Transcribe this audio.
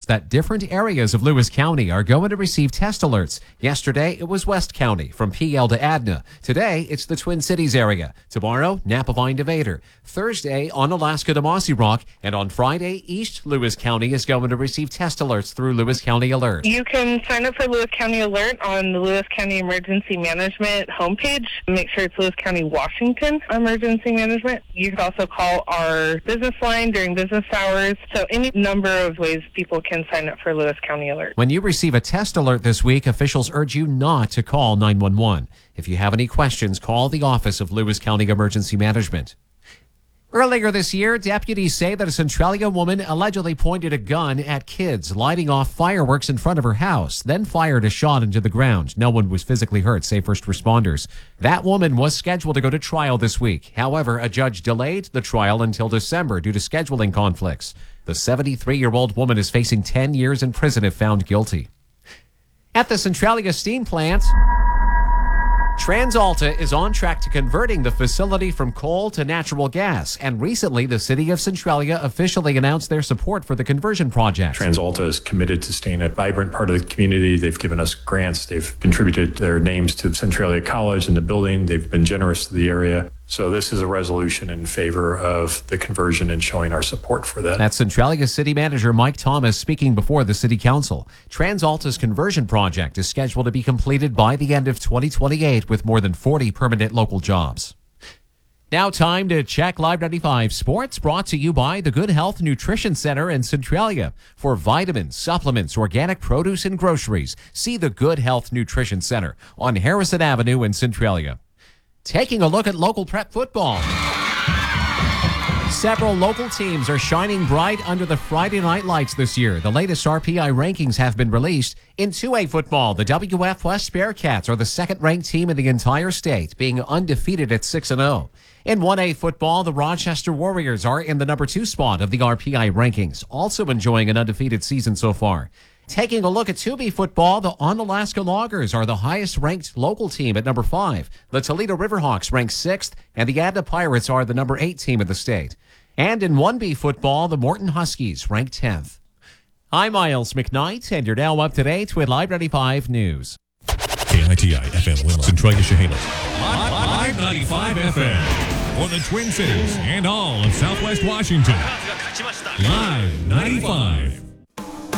that different areas of Lewis County are going to receive test alerts. Yesterday, it was West County, from PL to Adna. Today, it's the Twin Cities area. Tomorrow, Napavine to Vader. Thursday, Onalaska to Mossy Rock. And on Friday, East Lewis County is going to receive test alerts through Lewis County Alert. You can sign up for Lewis County Alert on the Lewis County Emergency Management homepage. Make sure it's Lewis County, Washington Emergency Management. You can also call our business line during business hours. So any number of ways people can sign up for Lewis County Alert. When you receive a test alert this week, officials urge you not to call 911. If you have any questions, call the Office of Lewis County Emergency Management. Earlier this year, deputies say that a Centralia woman allegedly pointed a gun at kids, lighting off fireworks in front of her house, then fired a shot into the ground. No one was physically hurt, say first responders. That woman was scheduled to go to trial this week. However, a judge delayed the trial until December due to scheduling conflicts. The 73-year-old woman is facing 10 years in prison if found guilty. At the Centralia Steam Plant, TransAlta is on track to converting the facility from coal to natural gas, and recently the city of Centralia officially announced their support for the conversion project. TransAlta is committed to staying a vibrant part of the community. They've given us grants. They've contributed their names to Centralia College and the building. They've been generous to the area. So this is a resolution in favor of the conversion and showing our support for that. That's Centralia City Manager Mike Thomas speaking before the City Council. TransAlta's conversion project is scheduled to be completed by the end of 2028 with more than 40 permanent local jobs. Now time to check Live 95 Sports, brought to you by the Good Health Nutrition Center in Centralia. For vitamins, supplements, organic produce, and groceries, see the Good Health Nutrition Center on Harrison Avenue in Centralia. Taking a look at local prep football. Several local teams are shining bright under the Friday night lights this year. The latest RPI rankings have been released. In 2A football, the WF West Bearcats are the second-ranked team in the entire state, being undefeated at 6-0. In 1A football, the Rochester Warriors are in the number 2 spot of the RPI rankings, also enjoying an undefeated season so far. Taking a look at 2B football, the Onalaska Loggers are the highest-ranked local team at number 5. The Toledo Riverhawks rank 6th, and the Adna Pirates are the number 8 team in the state. And in 1B football, the Morton Huskies rank 10th. I'm Miles McKnight, and you're now up to date with Live 95 News. KITI FM Willow, Centralia, Chehalis. Live 95 FM for the Twin Cities and all of Southwest Washington. Live 95.